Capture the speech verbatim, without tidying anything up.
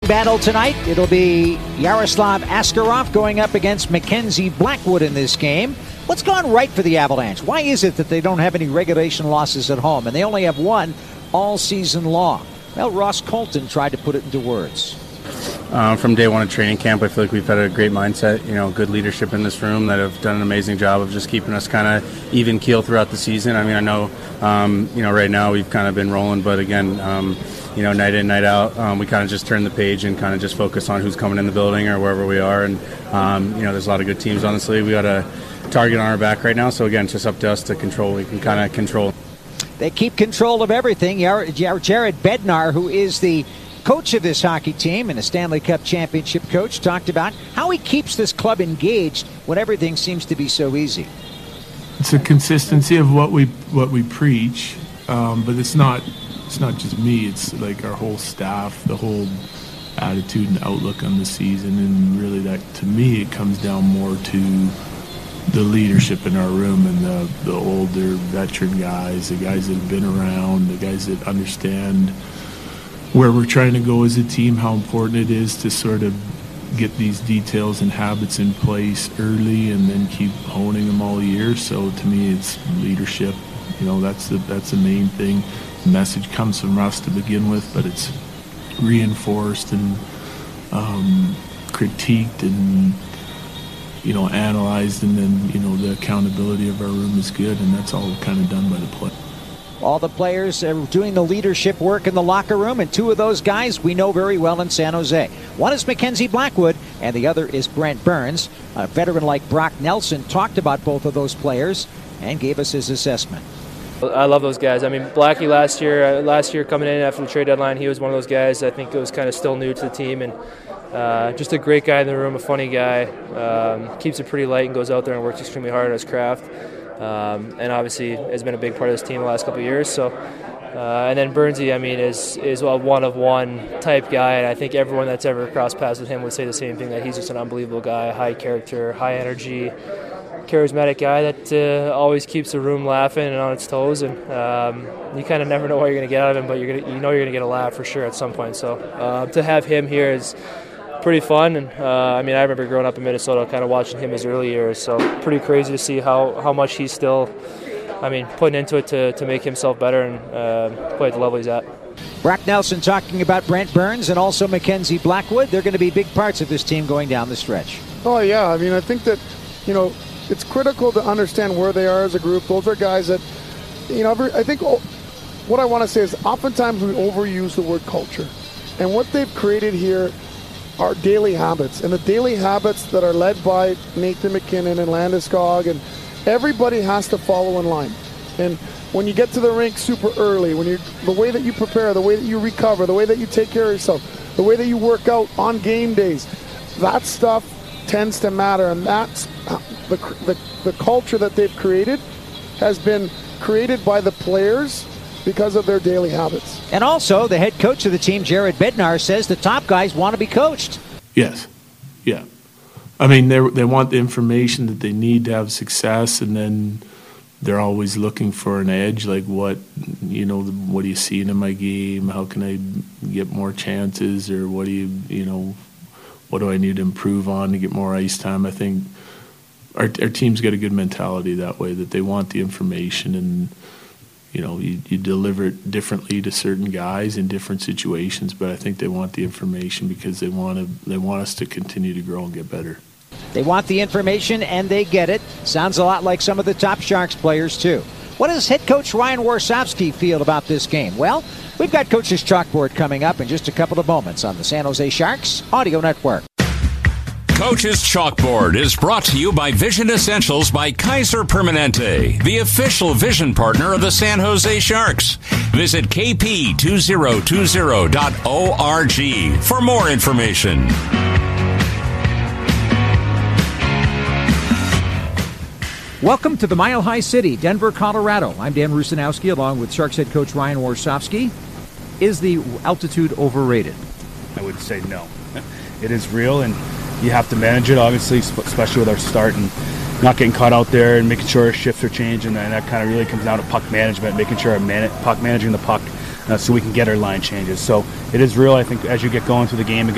battle tonight. It'll be Yaroslav Askarov going up against Mackenzie Blackwood in this game. What's gone right for the Avalanche? Why is it that they don't have any regulation losses at home, and they only have one all season long? Well, Ross Colton tried to put it into words. Uh, from day one of training camp, I feel like we've had a great mindset, you know, good leadership in this room that have done an amazing job of just keeping us kind of even keel throughout the season. I mean, I know, um, you know, right now we've kind of been rolling, but again, um, you know, night in, night out, um, we kind of just turn the page and kind of just focus on who's coming in the building or wherever we are. And, um, you know, there's a lot of good teams on this league. We got a target on our back right now, so again, it's just up to us to control. We can kind of control. They keep control of everything. Jared Bednar, who is the coach of this hockey team and a Stanley Cup championship coach, talked about how he keeps this club engaged when everything seems to be so easy. It's a consistency of what we what we preach, um, but it's not it's not just me. It's like our whole staff, the whole attitude and outlook on the season, and really that, to me, it comes down more to the leadership in our room and the, the older veteran guys, the guys that have been around, the guys that understand where we're trying to go as a team, how important it is to sort of get these details and habits in place early and then keep honing them all year. So to me, it's leadership. You know, that's the that's the main thing. The message comes from us to begin with, but it's reinforced and um, critiqued and, you know, analyzed, and then, you know, the accountability of our room is good, and that's all kind of done by the play. All the players are doing the leadership work in the locker room, and two of those guys we know very well in San Jose. One is Mackenzie Blackwood, and the other is Brent Burns. A veteran like Brock Nelson talked about both of those players and gave us his assessment. I love those guys. I mean, Blackie last year, uh, last year coming in after the trade deadline, he was one of those guys I think was kind of still new to the team, and uh, just a great guy in the room, a funny guy, um, keeps it pretty light and goes out there and works extremely hard on his craft. Um, and obviously has been a big part of this team the last couple of years. So, uh, and then Burnsy, I mean, is is a one of one type guy, and I think everyone that's ever crossed paths with him would say the same thing, that he's just an unbelievable guy, high character, high energy, charismatic guy that uh, always keeps the room laughing and on its toes. And um, you kind of never know what you're going to get out of him, but you're gonna, you know you're going to get a laugh for sure at some point. So uh, to have him here is pretty fun, and uh, I mean, I remember growing up in Minnesota, kind of watching him his early years. So pretty crazy to see how, how much he's still, I mean, putting into it to, to make himself better and uh, play at the level he's at. Brock Nelson talking about Brent Burns and also Mackenzie Blackwood. They're going to be big parts of this team going down the stretch. Oh yeah, I mean, I think that, you know, it's critical to understand where they are as a group. Those are guys that, you know, I think what I want to say is oftentimes we overuse the word culture, and what they've created here are daily habits, and the daily habits that are led by Nathan MacKinnon and Landeskog, and everybody has to follow in line. And when you get to the rink super early, when you the way that you prepare, the way that you recover, the way that you take care of yourself, the way that you work out on game days, that stuff tends to matter, and that's the the, the culture that they've created has been created by the players because of their daily habits. And also, the head coach of the team, Jared Bednar, says the top guys want to be coached. Yes. Yeah. I mean, they they want the information that they need to have success, and then they're always looking for an edge, like what, you know, what are you seeing in my game? How can I get more chances? Or what do you, you know, what do I need to improve on to get more ice time? I think our, our team's got a good mentality that way, that they want the information, and you know, you, you deliver it differently to certain guys in different situations, but I think they want the information because they want to. They want us to continue to grow and get better. They want the information, and they get it. Sounds a lot like some of the top Sharks players, too. What does head coach Ryan Warsofsky feel about this game? Well, we've got Coach's Chalkboard coming up in just a couple of moments on the San Jose Sharks Audio Network. Coach's Chalkboard is brought to you by Vision Essentials by Kaiser Permanente, the official vision partner of the San Jose Sharks. Visit k p two zero two zero dot org for more information. Welcome to the Mile High City, Denver, Colorado. I'm Dan Rusanowski, along with Sharks head coach Ryan Warsofsky. Is the altitude overrated? I would say no. It is real, and you have to manage it, obviously, especially with our start and not getting caught out there and making sure our shifts are changing. And that kind of really comes down to puck management, making sure our man- puck managing the puck uh, so we can get our line changes. So it is real. I think as you get going through the game and